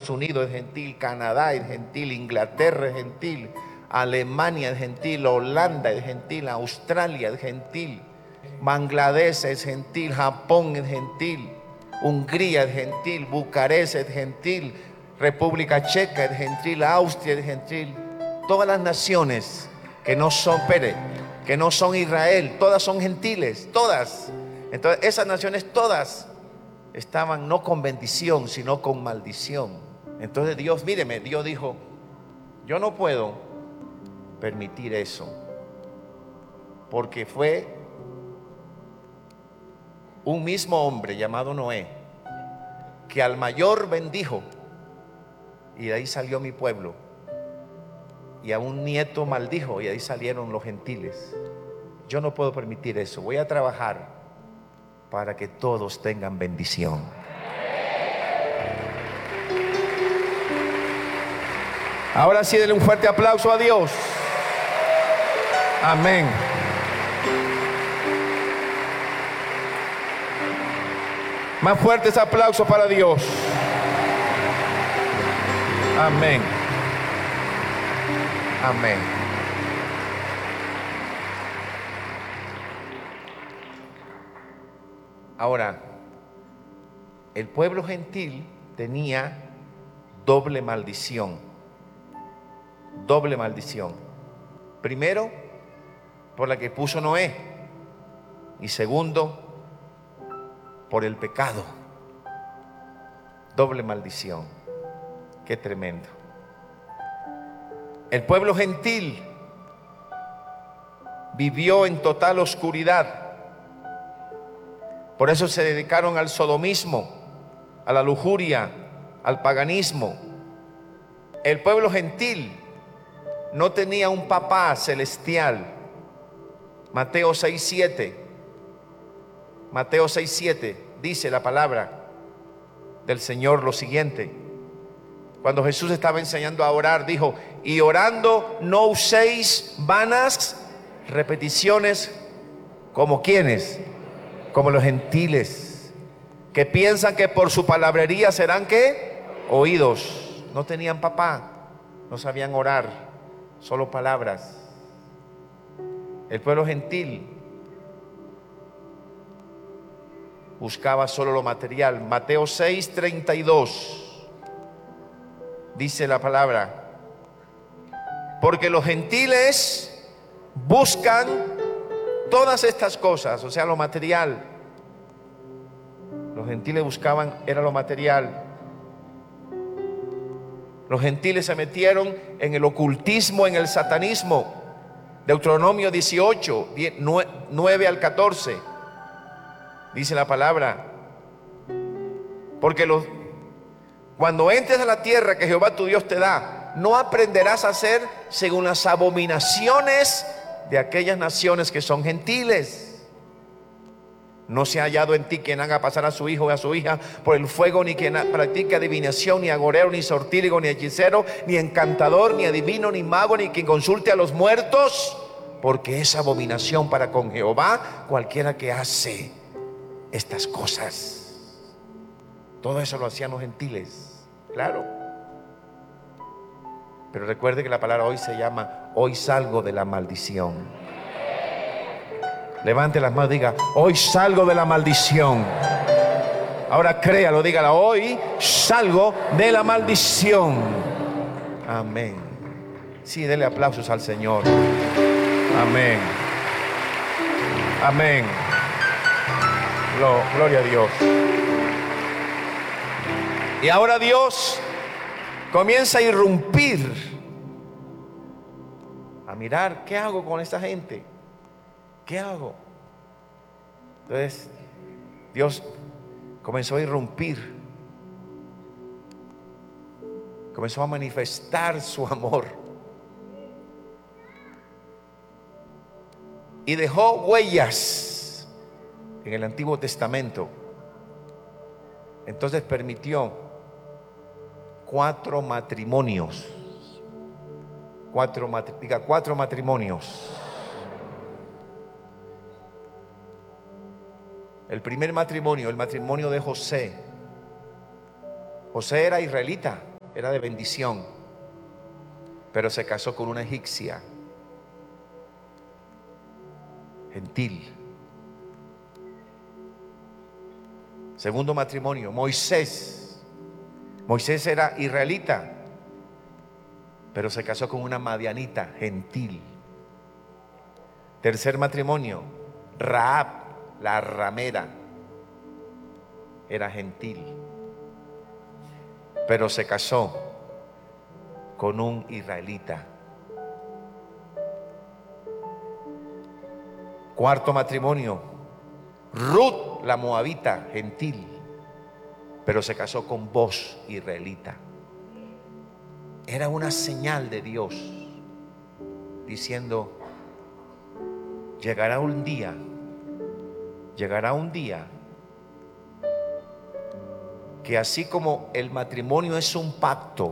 Estados Unidos es gentil, Canadá es gentil, Inglaterra es gentil, Alemania es gentil, Holanda es gentil, Australia es gentil, Bangladesh es gentil, Japón es gentil, Hungría es gentil, Bucarest es gentil, República Checa es gentil, Austria es gentil. Todas las naciones que no son, que no son Israel, todas son gentiles, todas. Entonces esas naciones todas estaban no con bendición, sino con maldición. Entonces Dios, míreme, Dios dijo: yo no puedo permitir eso, porque fue un mismo hombre llamado Noé que al mayor bendijo, y de ahí salió mi pueblo, y a un nieto maldijo, y de ahí salieron los gentiles. Yo no puedo permitir eso. Voy a trabajar para que todos tengan bendición. Ahora sí, denle un fuerte aplauso a Dios. Amén. Más fuertes aplausos para Dios. Amén. Amén. Ahora, el pueblo gentil tenía doble maldición. Doble maldición. Primero, por la que puso Noé. Y segundo, por el pecado. Doble maldición. Qué tremendo. El pueblo gentil vivió en total oscuridad. Por eso se dedicaron al sodomismo, a la lujuria, al paganismo. El pueblo gentil no tenía un papá celestial. Mateo 6:7. Mateo 6:7 dice la palabra del Señor lo siguiente. Cuando Jesús estaba enseñando a orar, dijo: y orando no uséis vanas repeticiones, como quienes, como los gentiles, que piensan que por su palabrería serán ¿qué? Oídos. No tenían papá, no sabían orar, solo palabras. El pueblo gentil buscaba solo lo material. Mateo 6:32 dice la palabra: porque los gentiles buscan todas estas cosas, o sea, lo material. Los gentiles buscaban, era lo material. Los gentiles se metieron en el ocultismo, en el satanismo. Deuteronomio 18, 9 al 14. Dice la palabra: porque cuando entres a la tierra que Jehová tu Dios te da, no aprenderás a hacer según las abominaciones de aquellas naciones que son gentiles. No se ha hallado en ti quien haga pasar a su hijo o a su hija por el fuego, ni quien practique adivinación, ni agorero, ni sortílego, ni hechicero, ni encantador, ni adivino, ni mago, ni quien consulte a los muertos, porque es abominación para con Jehová cualquiera que hace estas cosas. Todo eso lo hacían los gentiles, claro. Pero recuerde que la palabra hoy se llama: hoy salgo de la maldición. Levante las manos, diga: hoy salgo de la maldición. Ahora créalo, dígala: hoy salgo de la maldición. Amén. Sí, dele aplausos al Señor. Amén. Amén. Gloria a Dios. Y ahora Dios comienza a irrumpir, a mirar: ¿qué hago con esta gente? ¿Qué hago? Entonces Dios comenzó a irrumpir, comenzó a manifestar su amor y dejó huellas en el Antiguo Testamento. Entonces permitió 4 matrimonios. 4 matrimonios. El primer matrimonio, el matrimonio de José. José era israelita, era de bendición, pero se casó con una egipcia, gentil. Segundo matrimonio, Moisés. Moisés era israelita, pero se casó con una madianita, gentil. Tercer matrimonio, Rahab, la ramera, era gentil, pero se casó con un israelita. Cuarto matrimonio, Ruth, la moabita, gentil, pero se casó con Boz, israelita. Era una señal de Dios diciendo: llegará un día que así como el matrimonio es un pacto,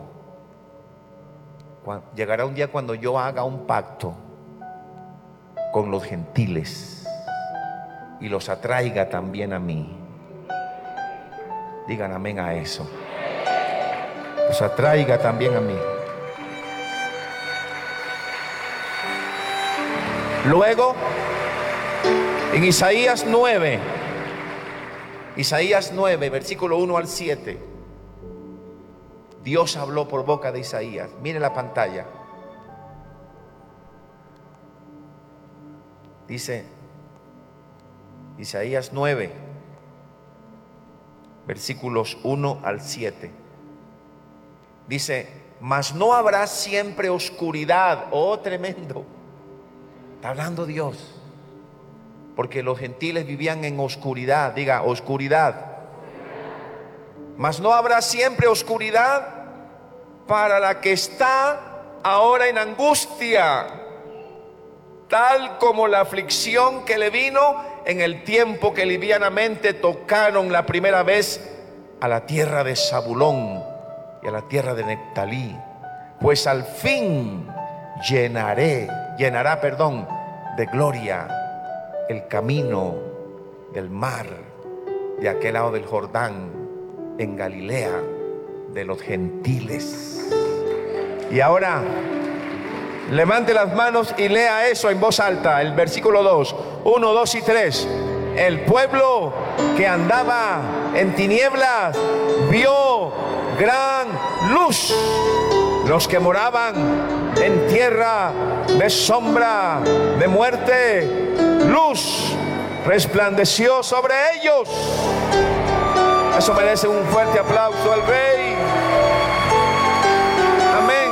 llegará un día cuando yo haga un pacto con los gentiles y los atraiga también a mí. Digan amén a eso. Los atraiga también a mí. Luego, en Isaías 9, versículo 1 al 7, Dios habló por boca de Isaías. Mire la pantalla. Dice Isaías 9, versículos 1 al 7. Dice: mas no habrá siempre oscuridad. Oh, tremendo. Está hablando Dios, porque los gentiles vivían en oscuridad. Diga, oscuridad. Mas no habrá siempre oscuridad para la que está ahora en angustia, tal como la aflicción que le vino en el tiempo que livianamente tocaron la primera vez a la tierra de Zabulón y a la tierra de Neftalí. Pues al fin llenará de gloria el camino del mar de aquel lado del Jordán, en Galilea de los gentiles. Y ahora levante las manos y lea eso en voz alta, el versículo 2, 1, 2 y 3. El pueblo que andaba en tinieblas vio gran luz. Los que moraban en tierra de sombra de muerte, luz resplandeció sobre ellos. Eso merece un fuerte aplauso al Rey. Amén.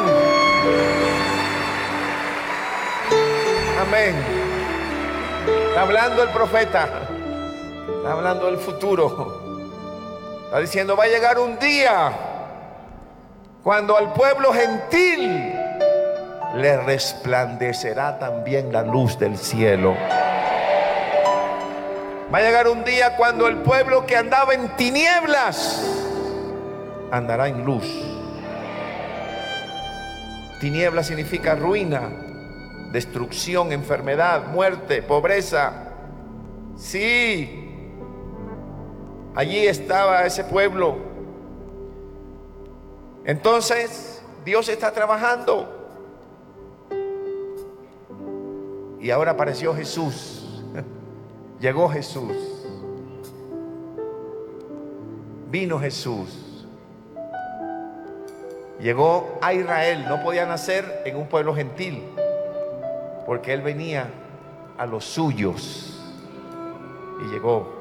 Amén. Está hablando el profeta, está hablando del futuro. Está diciendo: va a llegar un día cuando al pueblo gentil le resplandecerá también la luz del cielo. Va a llegar un día cuando el pueblo que andaba en tinieblas andará en luz. Tinieblas significa ruina, destrucción, enfermedad, muerte, pobreza. Sí, allí estaba ese pueblo. Entonces Dios está trabajando. Y ahora apareció Jesús. Llegó Jesús. Vino Jesús. Llegó a Israel. No podía nacer en un pueblo gentil, porque Él venía a los suyos. Y llegó.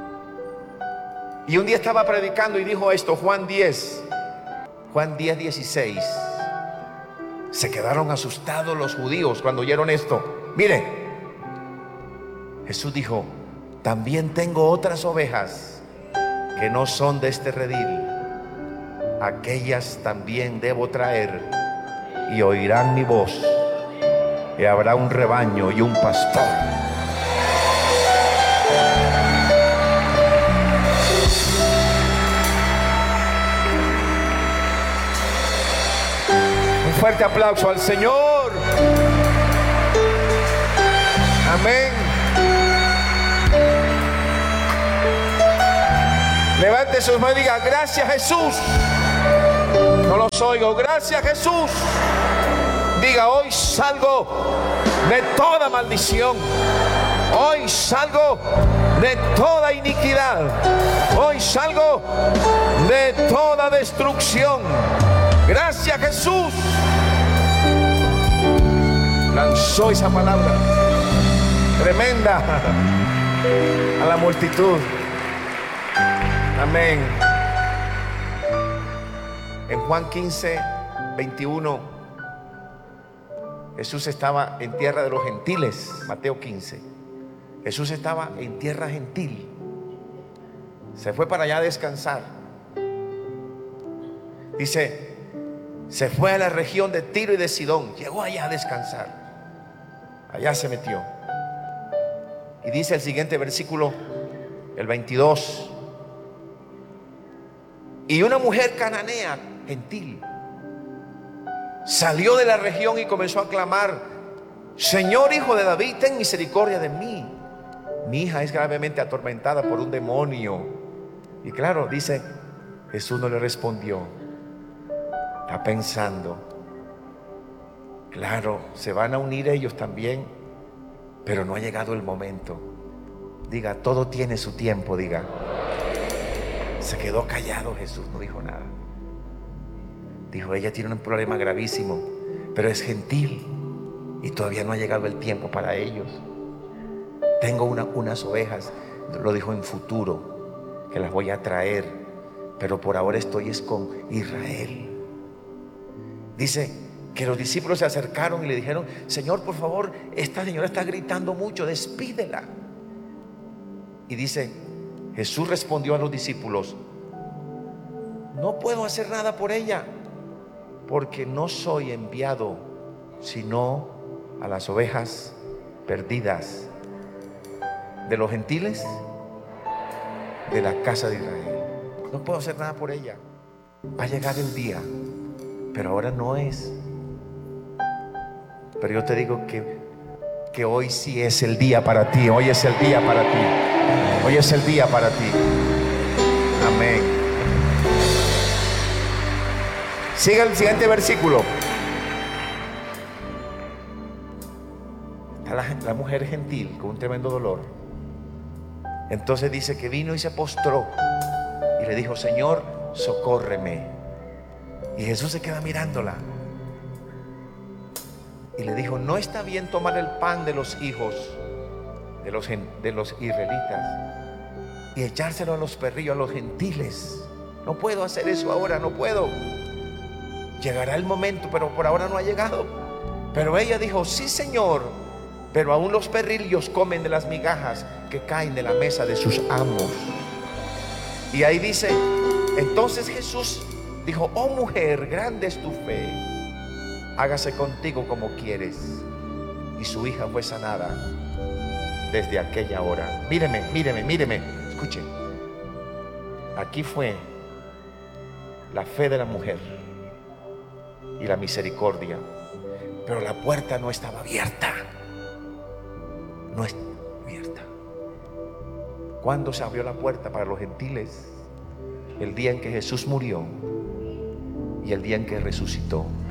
Y un día estaba predicando y dijo esto, Juan 10, 16. Se quedaron asustados los judíos cuando oyeron esto. Mire, Jesús dijo: también tengo otras ovejas que no son de este redil. Aquellas también debo traer, y oirán mi voz, y habrá un rebaño y un pastor. Un fuerte aplauso al Señor. Amén. Levante sus manos y diga: gracias, Jesús. No los oigo. Gracias, Jesús. Diga: hoy salgo de toda maldición. Hoy salgo de toda iniquidad. Hoy salgo de toda destrucción. Gracias, Jesús. Lanzó esa palabra tremenda a la multitud. Amén. En Juan 15, 21, Jesús estaba en tierra de los gentiles. Mateo 15. Jesús estaba en tierra gentil. Se fue para allá a descansar. Dice, se fue a la región de Tiro y de Sidón. Llegó allá a descansar. Allá se metió. Y dice el siguiente versículo, el 22. Y una mujer cananea, gentil, salió de la región y comenzó a clamar: Señor, Hijo de David, ten misericordia de mí. Mi hija es gravemente atormentada por un demonio. Y claro, dice, Jesús no le respondió. Está pensando, claro, se van a unir ellos también, pero no ha llegado el momento. Diga: todo tiene su tiempo. Diga. Se quedó callado Jesús, no dijo nada. Dijo: ella tiene un problema gravísimo, pero es gentil y todavía no ha llegado el tiempo para ellos. Tengo unas ovejas, lo dijo en futuro, que las voy a traer, pero por ahora estoy con Israel. Dice que los discípulos se acercaron y le dijeron: Señor, por favor, esta señora está gritando mucho, despídela. Y dice, Jesús respondió a los discípulos: no puedo hacer nada por ella, porque no soy enviado sino a las ovejas perdidas de los gentiles, de la casa de Israel. No puedo hacer nada por ella. Va a llegar el día, pero ahora no es. Pero yo te digo que hoy sí es el día para ti. Hoy es el día para ti. Hoy es el día para ti. Amén. Siga el siguiente versículo. Está la mujer gentil con un tremendo dolor. Entonces dice que vino y se postró y le dijo: Señor, socórreme. Y Jesús se queda mirándola y le dijo: no está bien tomar el pan de los hijos de los israelitas y echárselo a los perrillos, a los gentiles. No puedo hacer eso ahora, no puedo. Llegará el momento, pero por ahora no ha llegado. Pero ella dijo: sí, Señor, pero aún los perrillos comen de las migajas que caen de la mesa de sus amos. Y ahí dice, entonces Jesús dijo: oh mujer, grande es tu fe, hágase contigo como quieres. Y su hija fue sanada desde aquella hora. Míreme, escuche. Aquí fue la fe de la mujer y la misericordia, pero la puerta no estaba abierta. No estaba abierta. ¿Cuándo se abrió la puerta para los gentiles? El día en que Jesús murió y el día en que resucitó.